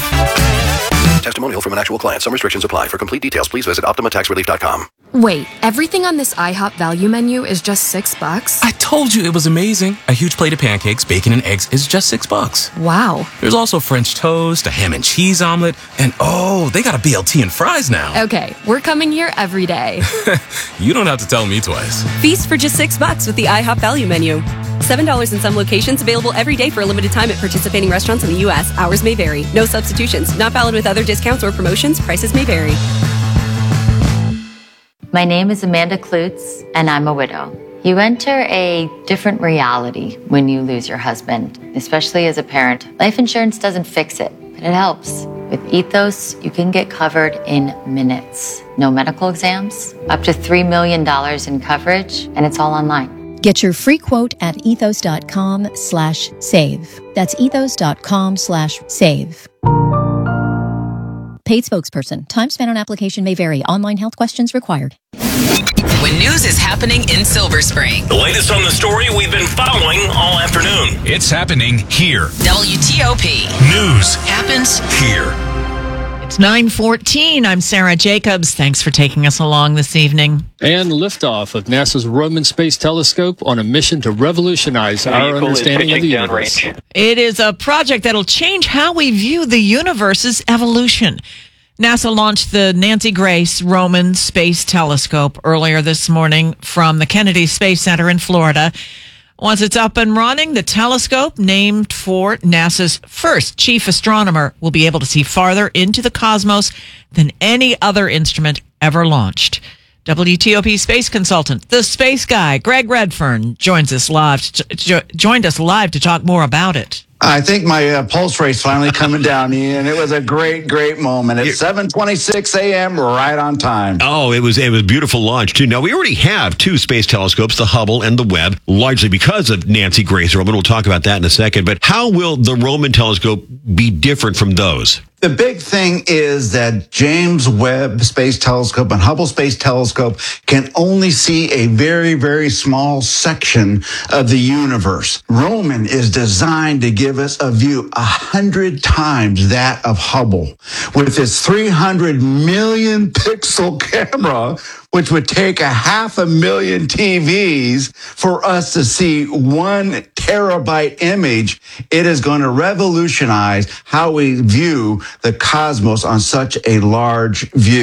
Testimonial from an actual client. Some restrictions apply. For complete details, please visit optima tax relief dot com. Wait, everything on this IHOP value menu is just six bucks? I told you it was amazing. A huge plate of pancakes, bacon, and eggs is just six bucks. Wow. There's also French toast, a ham and cheese omelet, and oh, they got a B L T and fries now. Okay, we're coming here every day. You don't have to tell me twice. Feast for just six bucks with the IHOP value menu. seven dollars in some locations, available every day for a limited time at participating restaurants in the U S. Hours may vary. No substitutions. Not valid with other discounts or promotions. Prices may vary. My name is Amanda Klutz, and I'm a widow. You enter a different reality when you lose your husband, especially as a parent. Life insurance doesn't fix it, but it helps. With Ethos, you can get covered in minutes. No medical exams, up to three million dollars in coverage, and it's all online. Get your free quote at ethos.com slash save. That's ethos.com slash save. Paid spokesperson. Time spent on application may vary. Online health questions required. When news is happening in Silver Spring. The latest on the story we've been following all afternoon. It's happening here. W T O P. News happens here. It's nine fourteen. I'm Sarah Jacobs. Thanks for taking us along this evening. And liftoff of NASA's Roman Space Telescope on a mission to revolutionize our understanding of the universe. It is a project that'll change how we view the universe's evolution. NASA launched the Nancy Grace Roman Space Telescope earlier this morning from the Kennedy Space Center in Florida. Once it's up and running, the telescope, named for NASA's first chief astronomer, will be able to see farther into the cosmos than any other instrument ever launched. W T O P space consultant, the space guy, Greg Redfern, joins us live. To, joined us live to talk more about it. I think my uh, pulse rate's finally coming down, Ian. It was a great, great moment. It's seven twenty-six a.m., right on time. Oh, it was it was a beautiful launch, too. Now, we already have two space telescopes, the Hubble and the Webb, largely because of Nancy Grace Roman. We'll talk about that in a second. But how will the Roman telescope be different from those? The big thing is that James Webb Space Telescope and Hubble Space Telescope can only see a very, very small section of the universe. Roman is designed to give us a view a hundred times that of Hubble. With its three hundred million pixel camera, which would take a half a million T Vs for us to see one terabyte image, it is going to revolutionize how we view the cosmos on such a large view.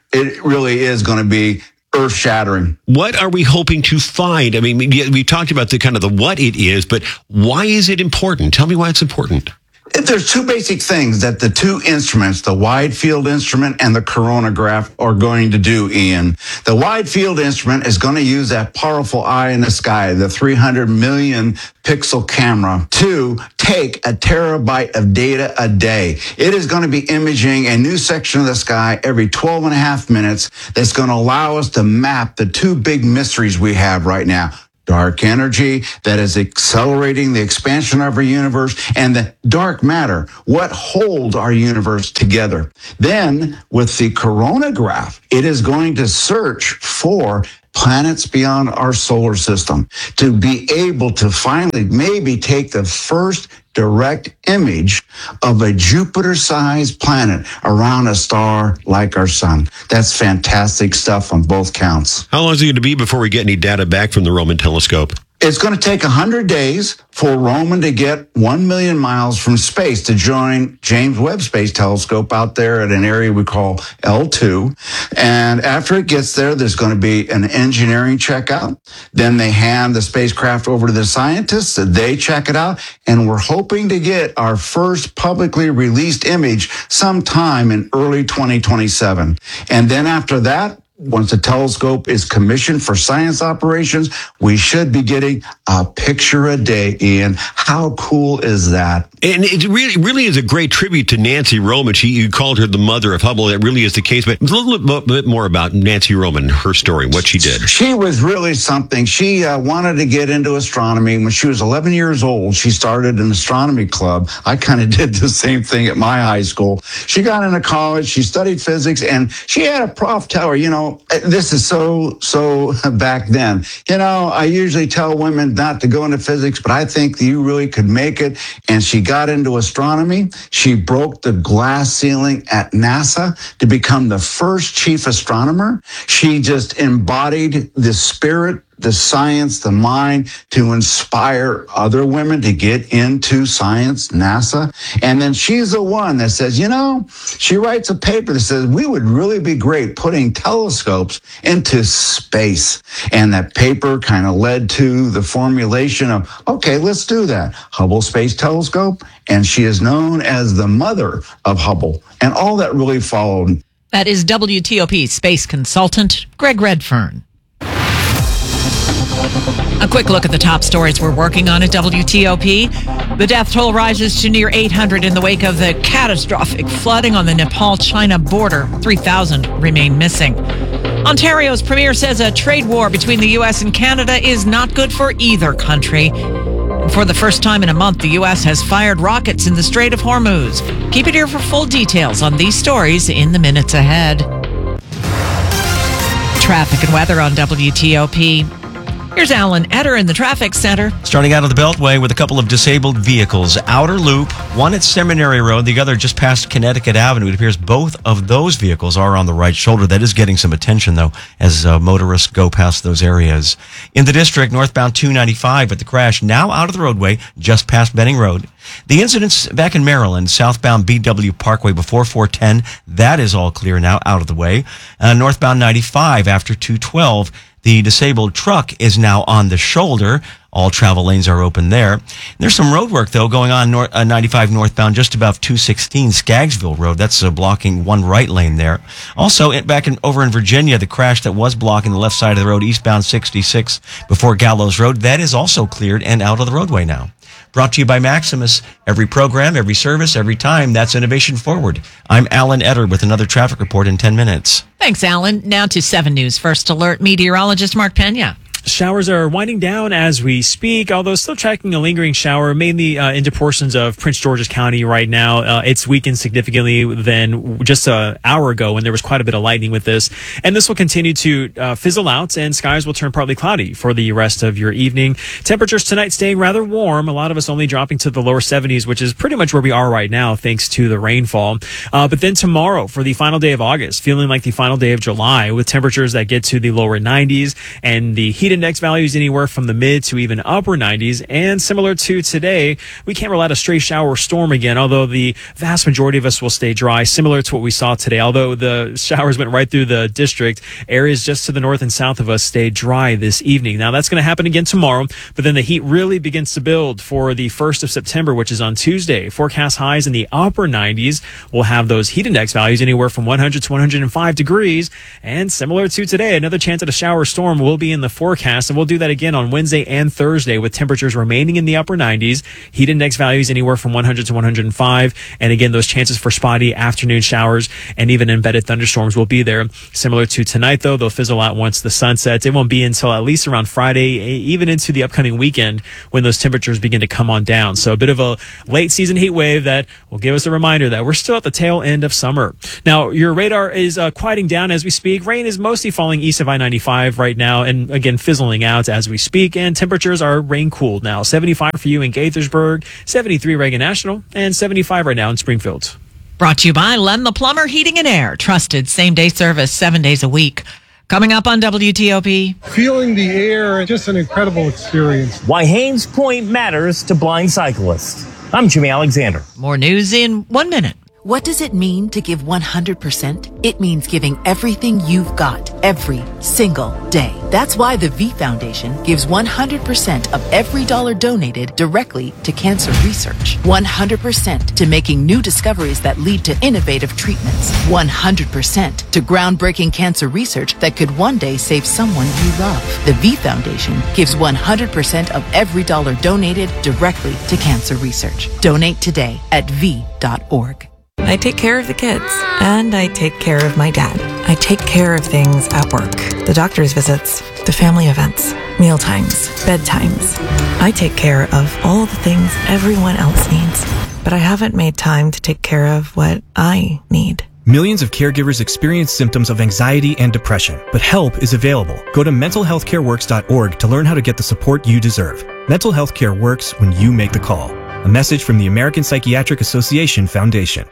it really is going to be earth shattering. What are we hoping to find? I mean, we, we talked about the kind of the what it is, but why is it important? Tell me why it's important. There's two basic things that the two instruments, the wide field instrument and the coronagraph, are going to do, Ian. The wide field instrument is going to use that powerful eye in the sky, the three hundred million pixel camera, to take a terabyte of data a day. It is going to be imaging a new section of the sky every twelve and a half minutes that's going to allow us to map the two big mysteries we have right now. Dark energy that is accelerating the expansion of our universe, and the dark matter, what holds our universe together. Then, with the coronagraph, it is going to search for planets beyond our solar system to be able to finally maybe take the first direct image of a Jupiter-sized planet around a star like our sun. That's fantastic stuff on both counts. How long is it going to be before we get any data back from the Roman telescope? It's going to take one hundred days for Roman to get one million miles from space to join James Webb Space Telescope out there at an area we call L two. And after it gets there, there's going to be an engineering checkout. Then they hand the spacecraft over to the scientists. They check it out. And we're hoping to get our first publicly released image sometime in early twenty twenty-seven. And then after that, once the telescope is commissioned for science operations, we should be getting a picture a day, Ian. How cool is that? And it really, really is a great tribute to Nancy Roman. She, you called her the mother of Hubble. That really is the case. But a little bit more about Nancy Roman, her story, what she did. She was really something. She uh, wanted to get into astronomy. When she was eleven years old, she started an astronomy club. I kind of did the same thing at my high school. She got into college. She studied physics, and she had a prof tell her, you know, this is so, so back then. You know, I usually tell women not to go into physics, but I think that you really could make it. And she got into astronomy. She broke the glass ceiling at NASA to become the first chief astronomer. She just embodied the spirit, the science, the mind to inspire other women to get into science, NASA. And then she's the one that says, you know, she writes a paper that says we would really be great putting telescopes into space. And that paper kind of led to the formulation of, okay, let's do that. Hubble Space Telescope. And she is known as the mother of Hubble. And all that really followed. That is W T O P space consultant Greg Redfern. A quick look at the top stories we're working on at W T O P. The death toll rises to near eight hundred in the wake of the catastrophic flooding on the Nepal-China border. three thousand remain missing. Ontario's premier says a trade war between the U S and Canada is not good for either country. For the first time in a month, the U S has fired rockets in the Strait of Hormuz. Keep it here for full details on these stories in the minutes ahead. Traffic and weather on W T O P. Here's Alan Etter in the traffic center. Starting out of the Beltway with a couple of disabled vehicles. Outer Loop, one at Seminary Road, the other just past Connecticut Avenue. It appears both of those vehicles are on the right shoulder. That is getting some attention, though, as uh, motorists go past those areas. In the district, northbound two ninety-five at the crash, now out of the roadway, just past Benning Road. The incidents back in Maryland, southbound B W Parkway before four ten, that is all clear now, out of the way. Uh, northbound ninety-five after two twelve. The disabled truck is now on the shoulder. All travel lanes are open there. There's some road work, though, going on north, uh, ninety-five northbound just above two sixteen Skaggsville Road. That's uh, blocking one right lane there. Also, it, back in, over in Virginia, the crash that was blocking the left side of the road, eastbound sixty-six before Gallows Road, that is also cleared and out of the roadway now. Brought to you by Maximus. Every program, every service, every time, that's innovation forward. I'm Alan Etter with another traffic report in ten minutes. Thanks, Alan. Now to seven News First Alert meteorologist Mark Pena. Showers are winding down as we speak, although still tracking a lingering shower, mainly uh, into portions of Prince George's County right now. Uh, it's weakened significantly than just an hour ago when there was quite a bit of lightning with this. And this will continue to uh, fizzle out, and skies will turn partly cloudy for the rest of your evening. Temperatures tonight staying rather warm. A lot of us only dropping to the lower seventies, which is pretty much where we are right now, thanks to the rainfall. Uh, but then tomorrow, for the final day of August, feeling like the final day of July, with temperatures that get to the lower nineties and the heat Heat index values anywhere from the mid to even upper nineties. And similar to today, we can't rule out a stray shower or storm again, although the vast majority of us will stay dry, similar to what we saw today. Although the showers went right through the district, areas just to the north and south of us stay dry this evening. Now, that's going to happen again tomorrow, but then the heat really begins to build for the first of September, which is on Tuesday. Forecast highs in the upper nineties. We'll have those heat index values anywhere from one hundred to one hundred five degrees. And similar to today, another chance at a shower or storm will be in the forecast. And we'll do that again on Wednesday and Thursday with temperatures remaining in the upper nineties. Heat index values anywhere from one hundred to one hundred five. And again, those chances for spotty afternoon showers and even embedded thunderstorms will be there. Similar to tonight, though, they'll fizzle out once the sun sets. It won't be until at least around Friday, even into the upcoming weekend, when those temperatures begin to come on down. So a bit of a late season heat wave that will give us a reminder that we're still at the tail end of summer. Now, your radar is uh, quieting down as we speak. Rain is mostly falling east of I ninety-five right now, and again, fizzling out as we speak. And temperatures are rain cooled now. seventy-five for you in Gaithersburg, seventy-three Reagan National, and seventy-five right now in Springfield. Brought to you by Len the Plumber Heating and Air. Trusted same-day service seven days a week. Coming up on W T O P. Feeling the air, just an incredible experience. Why Haynes Point matters to blind cyclists. I'm Jimmy Alexander. More news in one minute. What does it mean to give one hundred percent? It means giving everything you've got every single day. That's why the V Foundation gives one hundred percent of every dollar donated directly to cancer research. one hundred percent to making new discoveries that lead to innovative treatments. one hundred percent to groundbreaking cancer research that could one day save someone you love. The V Foundation gives one hundred percent of every dollar donated directly to cancer research. Donate today at v dot org. I take care of the kids, and I take care of my dad. I take care of things at work. The doctor's visits, the family events, meal times, bedtimes. I take care of all the things everyone else needs, but I haven't made time to take care of what I need. Millions of caregivers experience symptoms of anxiety and depression, but help is available. Go to mental health care works dot org to learn how to get the support you deserve. Mental health care works when you make the call. A message from the American Psychiatric Association Foundation.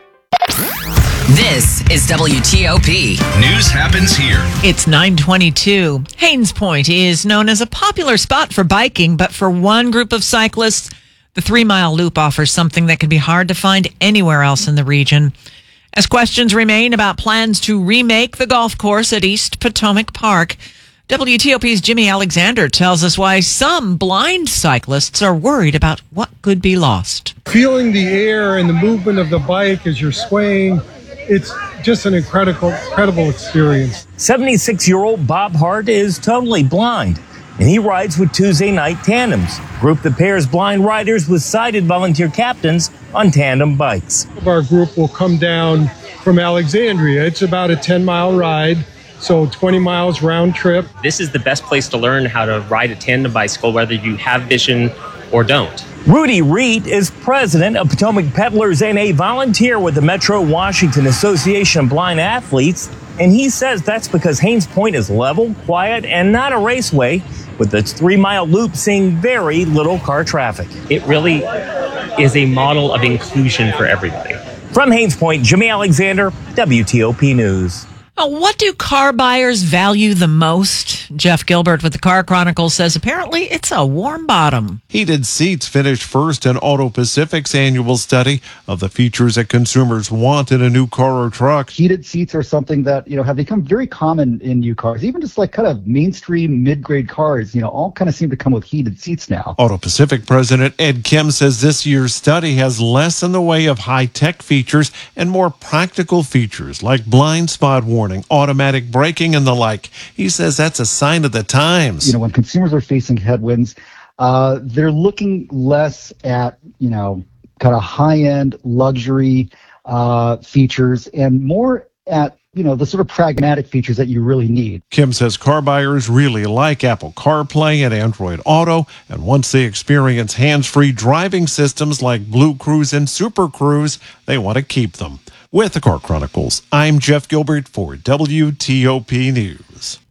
This is W T O P. News happens here. It's nine twenty-two. Haynes Point is known as a popular spot for biking, but for one group of cyclists, the three-mile loop offers something that can be hard to find anywhere else in the region. As questions remain about plans to remake the golf course at East Potomac Park, W T O P's Jimmy Alexander tells us why some blind cyclists are worried about what could be lost. Feeling the air and the movement of the bike as you're swaying, it's just an incredible, incredible experience. seventy-six-year-old Bob Hart is totally blind, and he rides with Tuesday Night Tandems, a group that pairs blind riders with sighted volunteer captains on tandem bikes. Our group will come down from Alexandria. It's about a ten-mile ride, so twenty miles round trip. This is the best place to learn how to ride a tandem bicycle, whether you have vision or don't. Rudy Reed is president of Potomac Peddlers and a volunteer with the Metro Washington Association of Blind Athletes. And he says that's because Haynes Point is level, quiet, and not a raceway, with its three-mile loop seeing very little car traffic. It really is a model of inclusion for everybody. From Haynes Point, Jimmy Alexander, W T O P News. Now, what do car buyers value the most? Jeff Gilbert with the Car Chronicle says apparently it's a warm bottom. Heated seats finished first in Auto Pacific's annual study of the features that consumers want in a new car or truck. Heated seats are something that, you know, have become very common in new cars. Even just like kind of mainstream mid-grade cars, you know, all kind of seem to come with heated seats now. Auto Pacific President Ed Kim says this year's study has less in the way of high-tech features and more practical features like blind spot warning, automatic braking, and the like. He says that's a sign of the times. You know, when consumers are facing headwinds, uh, they're looking less at, you know, kind of high-end luxury uh, features and more at, you know, the sort of pragmatic features that you really need. Kim says car buyers really like Apple CarPlay and Android Auto, and once they experience hands-free driving systems like Blue Cruise and Super Cruise, they want to keep them. With the Car Chronicles, I'm Jeff Gilbert for W T O P News.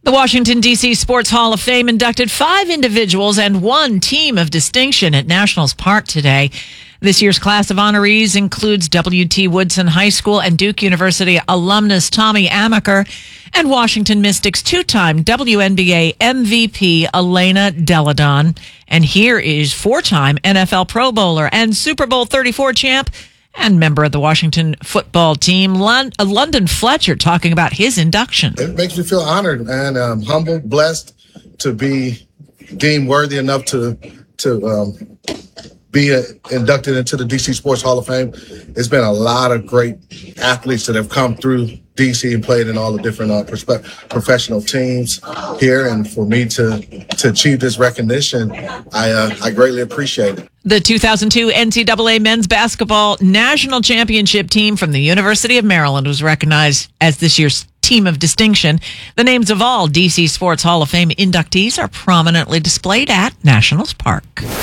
The Washington, D C Sports Hall of Fame inducted five individuals and one team of distinction at Nationals Park today. This year's class of honorees includes W T Woodson High School and Duke University alumnus Tommy Amaker and Washington Mystics two-time W N B A M V P Elena Deladon. And here is four-time N F L Pro Bowler and Super Bowl thirty-four champ and member of the Washington football team, Lon- uh, London Fletcher, talking about his induction. It makes me feel honored, man. Um, humbled, blessed to be deemed worthy enough to to um, be uh, inducted into the D C Sports Hall of Fame. It's been a lot of great athletes that have come through D C and played in all the different uh, perspe- professional teams here, and for me to to achieve this recognition, I uh, I greatly appreciate it. The two thousand two N C double A Men's Basketball National Championship team from the University of Maryland was recognized as this year's team of distinction. The names of all D C Sports Hall of Fame inductees are prominently displayed at Nationals Park.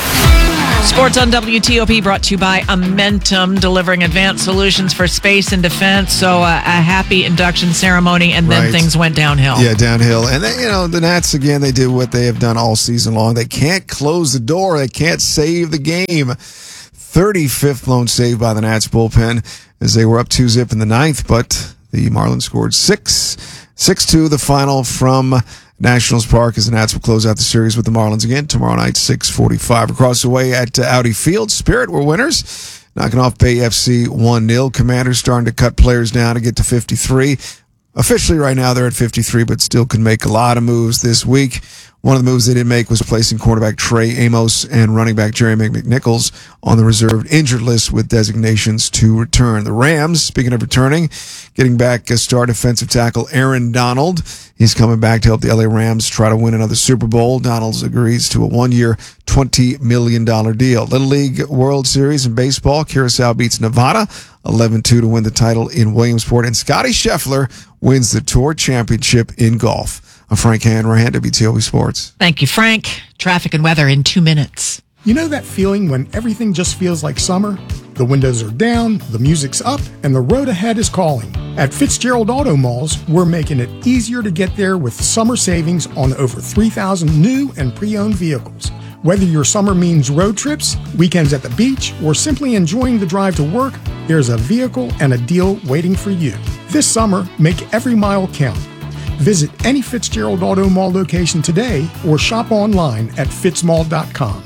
Sports on W T O P brought to you by Amentum, delivering advanced solutions for space and defense. So uh, a happy induction ceremony, and then Right. things went downhill. Yeah, downhill. And, then, you know, the Nats, again, they did what they have done all season long. They can't close the door. They can't save the game. thirty-fifth lone save by the Nats bullpen as they were up two zip in the ninth, but the Marlins scored six. six two, the final from Nationals Park, as the Nats will close out the series with the Marlins again tomorrow night, six forty-five. Across the way at uh, Audi Field, Spirit were winners, knocking off Bay F C one nil. Commanders starting to cut players down to get to fifty-three. Officially right now they're at fifty-three, but still can make a lot of moves this week. One of the moves they didn't make was placing quarterback Trey Amos and running back Jerry McNichols on the reserved injured list with designations to return. The Rams, speaking of returning, getting back a star defensive tackle Aaron Donald. He's coming back to help the L A Rams try to win another Super Bowl. Donald agrees to a one-year, twenty million dollars deal. Little League World Series in baseball, Curacao beats Nevada eleven two to win the title in Williamsport. And Scotty Scheffler wins the Tour Championship in golf. I'm Frank Hanrahan, W T O P Sports. Thank you, Frank. Traffic and weather in two minutes. You know that feeling when everything just feels like summer? The windows are down, the music's up, and the road ahead is calling. At Fitzgerald Auto Malls, we're making it easier to get there with summer savings on over three thousand new and pre-owned vehicles. Whether your summer means road trips, weekends at the beach, or simply enjoying the drive to work, there's a vehicle and a deal waiting for you. This summer, make every mile count. Visit any Fitzgerald Auto Mall location today or shop online at fitzmall dot com.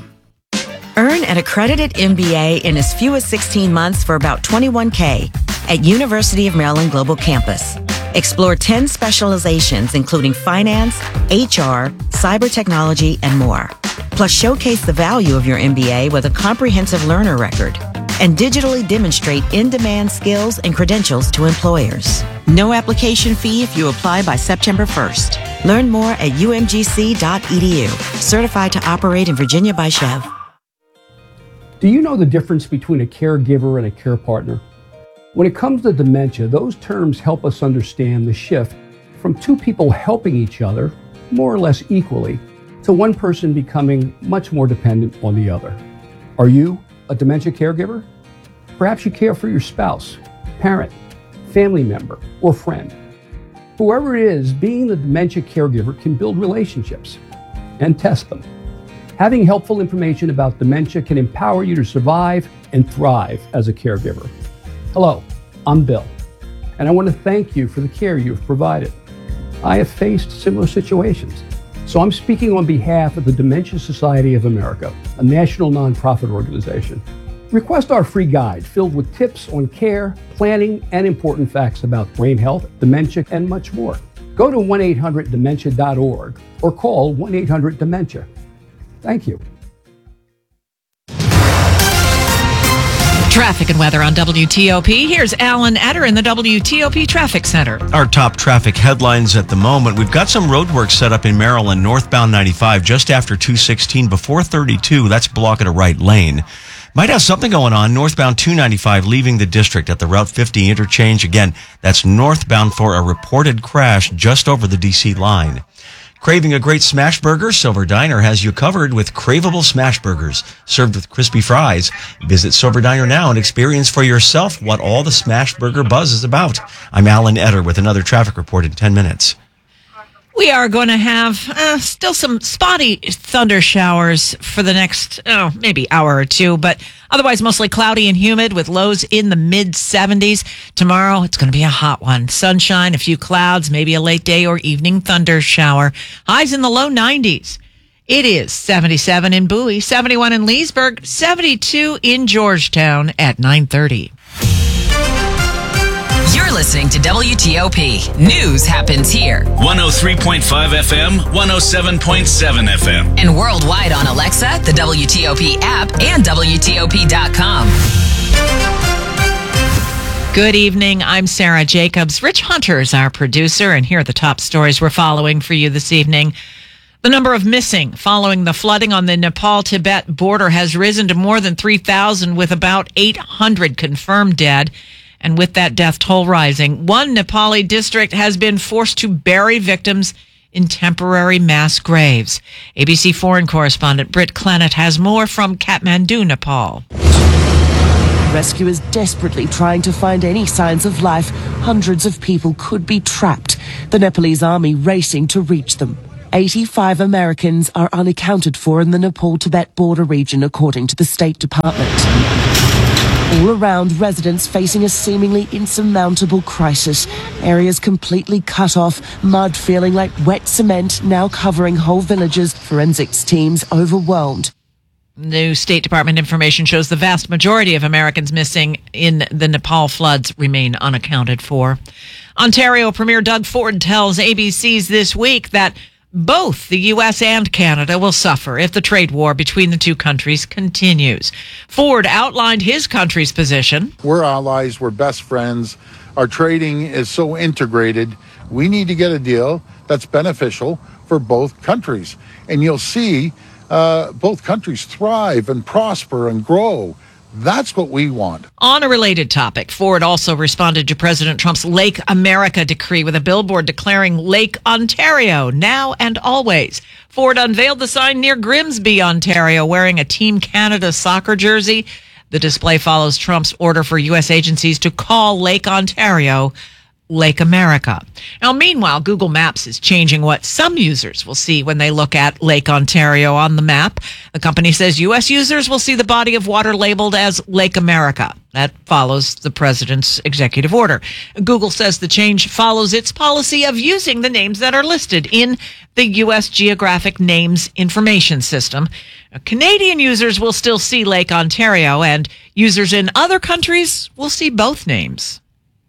Earn an accredited M B A in as few as sixteen months for about twenty-one K at University of Maryland Global Campus. Explore ten specializations including finance, H R, cyber technology, and more. Plus showcase the value of your M B A with a comprehensive learner record and digitally demonstrate in-demand skills and credentials to employers. No application fee if you apply by September first. Learn more at u m g c dot e d u. Certified to operate in Virginia by Chev. Do you know the difference between a caregiver and a care partner? When it comes to dementia, those terms help us understand the shift from two people helping each other, more or less equally, to one person becoming much more dependent on the other. Are you a dementia caregiver? Perhaps you care for your spouse, parent, family member, or friend. Whoever it is, being the dementia caregiver can build relationships and test them. Having helpful information about dementia can empower you to survive and thrive as a caregiver. Hello, I'm Bill, and I want to thank you for the care you've provided. I have faced similar situations, so I'm speaking on behalf of the Dementia Society of America, a national nonprofit organization. Request our free guide filled with tips on care, planning, and important facts about brain health, dementia, and much more. Go to one eight hundred dementia dot org or call one eight hundred dementia. Thank you. Traffic and weather on W T O P. Here's Alan Etter in the W T O P Traffic Center. Our top traffic headlines at the moment. We've got some roadwork set up in Maryland, northbound ninety-five, just after two sixteen, before thirty-two. That's blocking a right lane. Might have something going on northbound two ninety-five, leaving the district at the Route fifty interchange. Again, that's northbound for a reported crash just over the D C line. Craving a great smash burger? Silver Diner has you covered with craveable smash burgers served with crispy fries. Visit Silver Diner now and experience for yourself what all the smash burger buzz is about. I'm Alan Etter with another traffic report in ten minutes. We are going to have uh, still some spotty thunder showers for the next, oh, maybe hour or two, but otherwise mostly cloudy and humid with lows in the mid seventies. Tomorrow, it's going to be a hot one. Sunshine, a few clouds, maybe a late day or evening thunder shower. Highs in the low nineties. It is seventy-seven in Bowie, seventy-one in Leesburg, seventy-two in Georgetown at nine thirty. You're listening to W T O P. News happens here. one oh three point five F M, one oh seven point seven F M. And worldwide on Alexa, the W T O P app, and W T O P dot com. Good evening. I'm Sarah Jacobs. Rich Hunter is our producer, and here are the top stories we're following for you this evening. The number of missing following the flooding on the Nepal-Tibet border has risen to more than three thousand, with about eight hundred confirmed dead. And with that death toll rising, one Nepali district has been forced to bury victims in temporary mass graves. A B C foreign correspondent Britt Clennett has more from Kathmandu, Nepal. Rescuers desperately trying to find any signs of life. Hundreds of people could be trapped. The Nepalese army racing to reach them. eighty-five Americans are unaccounted for in the Nepal-Tibet border region, according to the State Department. All around, residents facing a seemingly insurmountable crisis. Areas completely cut off, mud feeling like wet cement now covering whole villages. Forensics teams overwhelmed. New State Department information shows the vast majority of Americans missing in the Nepal floods remain unaccounted for. Ontario Premier Doug Ford tells A B C's This Week that both the U S and Canada will suffer if the trade war between the two countries continues. Ford outlined his country's position. We're allies, we're best friends. Our trading is so integrated. We need to get a deal that's beneficial for both countries. And you'll see uh, both countries thrive and prosper and grow. That's what we want. On a related topic, Ford also responded to President Trump's Lake America decree with a billboard declaring Lake Ontario now and always. Ford unveiled the sign near Grimsby, Ontario, wearing a Team Canada soccer jersey. The display follows Trump's order for U S agencies to call Lake Ontario Lake America. Now, meanwhile, Google Maps is changing what some users will see when they look at Lake Ontario on the map. The company says U S users will see the body of water labeled as Lake America. That follows the president's executive order. Google says the change follows its policy of using the names that are listed in the U S Geographic Names Information System. Now, Canadian users will still see Lake Ontario, and users in other countries will see both names.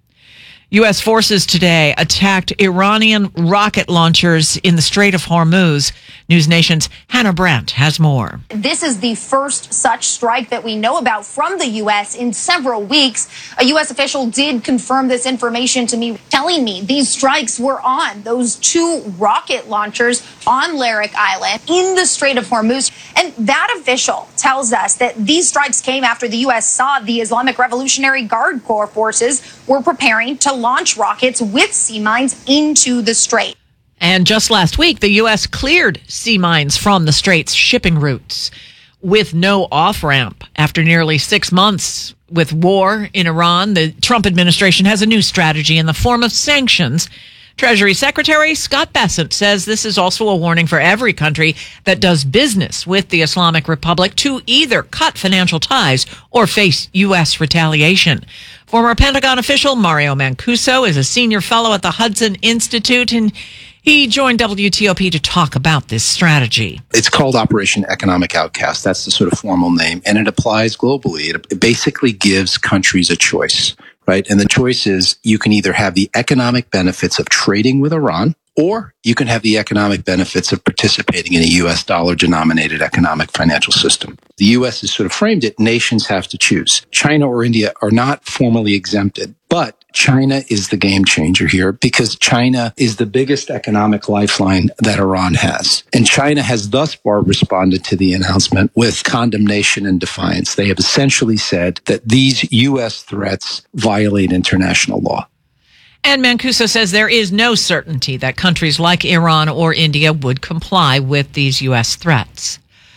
U S forces today attacked Iranian rocket launchers in the Strait of Hormuz. News Nation's Hannah Brandt has more. This is the first such strike that we know about from the U S in several weeks. A U S official did confirm this information to me, telling me these strikes were on those two rocket launchers on Larik Island in the Strait of Hormuz. And that official tells us that these strikes came after the U S saw the Islamic Revolutionary Guard Corps forces were preparing to launch rockets with sea mines into the strait. And just last week, the U S cleared sea mines from the strait's shipping routes with no off-ramp. After nearly six months with war in Iran, the Trump administration has a new strategy in the form of sanctions. Treasury Secretary Scott Bessent says this is also a warning for every country that does business with the Islamic Republic to either cut financial ties or face U S retaliation. Former Pentagon official Mario Mancuso is a senior fellow at the Hudson Institute, and he joined W T O P to talk about this strategy. It's called Operation Economic Outcast. That's the sort of formal name, and it applies globally. It, it basically gives countries a choice, right? And the choice is you can either have the economic benefits of trading with Iran, or you can have the economic benefits of participating in a U S dollar denominated economic financial system. The U S has sort of framed it, nations have to choose. China or India are not formally exempted, but China is the game changer here because China is the biggest economic lifeline that Iran has. And China has thus far responded to the announcement with condemnation and defiance. They have essentially said that these U S threats violate international law. And Mancuso says there is no certainty that countries like Iran or India would comply with these U S threats.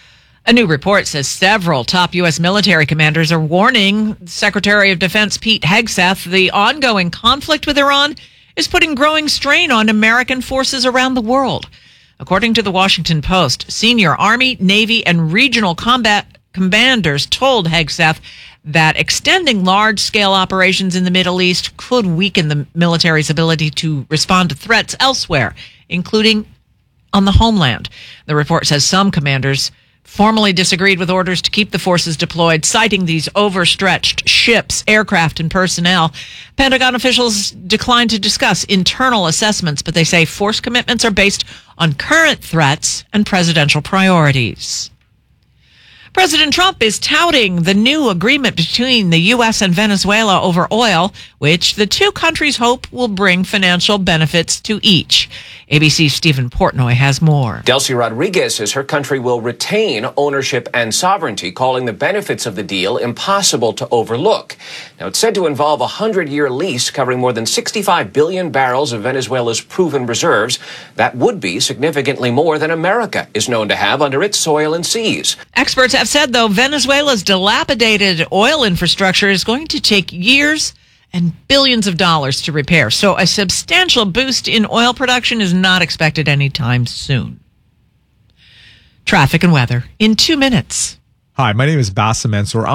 A new report says several top U S military commanders are warning Secretary of Defense Pete Hegseth the ongoing conflict with Iran is putting growing strain on American forces around the world. According to the Washington Post, senior Army, Navy, and regional combat commanders told Hegseth that extending large-scale operations in the Middle East could weaken the military's ability to respond to threats elsewhere, including on the homeland. The report says some commanders formally disagreed with orders to keep the forces deployed, citing these overstretched ships, aircraft, and personnel. Pentagon officials declined to discuss internal assessments, but they say force commitments are based on current threats and presidential priorities. President Trump is touting the new agreement between the U S and Venezuela over oil, which the two countries hope will bring financial benefits to each. A B C's Stephen Portnoy has more. Delcy Rodriguez says her country will retain ownership and sovereignty, calling the benefits of the deal impossible to overlook. Now, it's said to involve a hundred-year lease covering more than sixty-five billion barrels of Venezuela's proven reserves. That would be significantly more than America is known to have under its soil and seas. Experts have said, though, Venezuela's dilapidated oil infrastructure is going to take years and billions of dollars to repair. So a substantial boost in oil production is not expected anytime soon. Traffic and weather in two minutes. Hi, my name is Bassem Mansour.